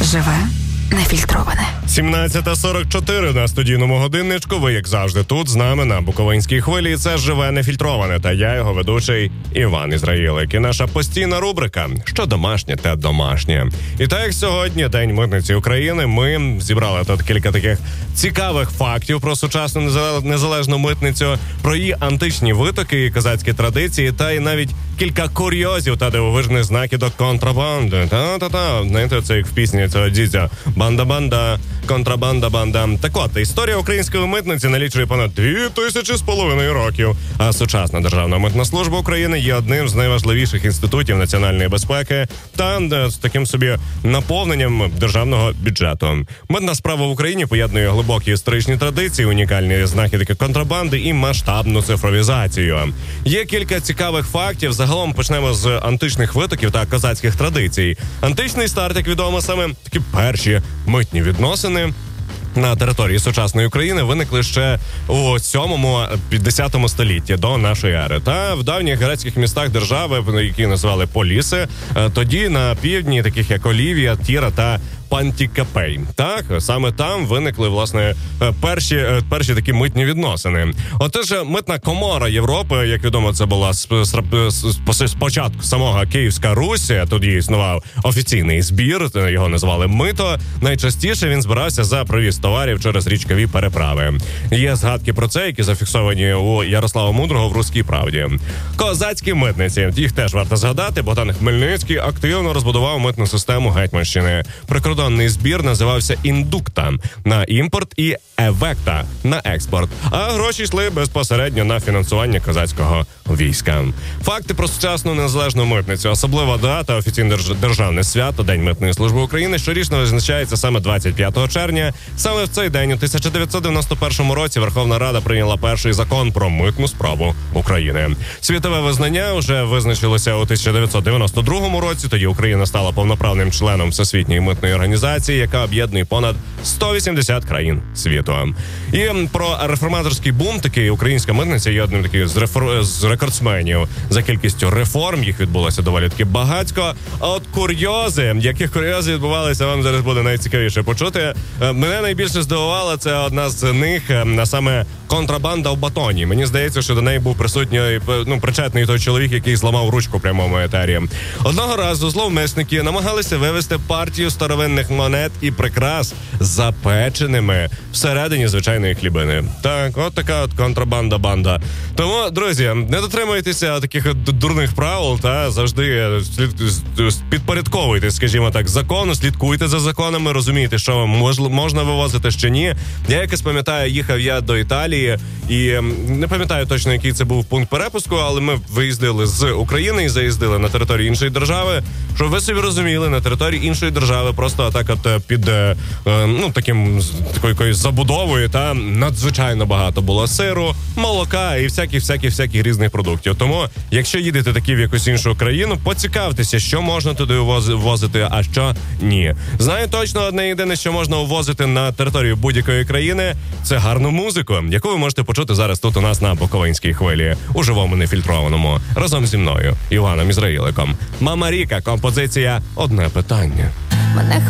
Живе нефільтроване. 17:44 на студійному годинничку. Ви, як завжди, тут з нами на Буковинській хвилі. І це «Живе нефільтроване». Та я, його ведучий Іван Ізраїлик. І наша постійна рубрика «Що домашнє, те домашнє». І так як сьогодні День митниці України, ми зібрали тут кілька таких цікавих фактів про сучасну незалежну митницю, про її античні витоки і козацькі традиції, та й навіть кілька курйозів та дивовижних знаків до контрабанди. Та-та-та. Знаєте, це як в пісні цього дідя. Банда-банда, контрабанда-банда. Так от, історія української митниці налічує понад 2500 років. А сучасна Державна митна служба України є одним з найважливіших інститутів національної безпеки та з таким собі наповненням державного бюджету. Митна справа в Україні поєднує глибокі історичні традиції, унікальні знахідки контрабанди і масштабну цифровізацію. Є кілька цікавих фактів. Загалом почнемо з античних витоків та козацьких традицій. Античний старт, як відомо, саме такі перші митні відносини на території сучасної України виникли ще у 7-10 столітті до нашої ери. Та в давніх грецьких містах держави, які називали поліси, тоді на півдні, таких як Олівія, Тіра та Пантікапей. Так, саме там виникли, власне, перші такі митні відносини. Отож, митна комора Європи, як відомо, це була спочатку самого Київська Русь, тоді існував офіційний збір, його називали мито. Найчастіше він збирався за провіз товарів через річкові переправи. Є згадки про це, які зафіксовані у Ярослава Мудрого в «Руській правді». Козацькі митниці. Їх теж варто згадати. Богдан Хмельницький активно розбудував митну систему Гетьманщини. Прикордонний збір називався «індукта» на імпорт і «евекта» на експорт, а гроші йшли безпосередньо на фінансування козацького війська. Факти про сучасну незалежну митницю. Особлива дата, офіційне державне свято, День митної служби України, щорічно визначається саме 25 червня. Саме в цей день у 1991 році Верховна Рада прийняла перший закон про митну справу України. Світове визнання вже визначилося у 1992 році, тоді Україна стала повноправним членом Всесвітньої митної організації, яка об'єднує понад 180 країн світу. І про реформаторський бум, такий українська митниця є одним таких з рекордсменів за кількістю реформ, їх відбулося доволі таки багатько. А от курйози, яких курйозів відбувалися, вам зараз буде найцікавіше почути. Мене найбільше здивувала це одна з них, а саме контрабанда в батоні. Мені здається, що до неї був присутній, причетний той чоловік, який зламав ручку в прямому етері. Одного разу зловмисники намагалися вивезти партію старовинних монет і прикрас запеченими всередині звичайної хлібини. Так, от така от контрабанда-банда. Тому, друзі, не дотримуйтеся таких дурних правил та завжди підпорядковуйтесь, скажімо так, закону, слідкуйте за законами, розумієте, що вам можна вивозити, що ні. Я якось пам'ятаю, їхав я до Італії і не пам'ятаю точно, який це був пункт перепуску, але ми виїздили з України і заїздили на територію іншої держави. Щоб ви собі розуміли, на території іншої держави просто так от під такою якоюсь забудовою та надзвичайно багато було сиру, молока і всяких різних продуктів. Тому, якщо їдете такі в якусь іншу країну, поцікавтеся, що можна туди ввозити, а що ні. Знаю точно одне єдине, що можна ввозити на територію будь-якої країни, це гарну музику, яку ви можете почути зараз тут у нас на Буковинській хвилі, у живому нефільтрованому, разом зі мною, Іваном Ізраїликом. Мама Ріка, композиція «Одне питання».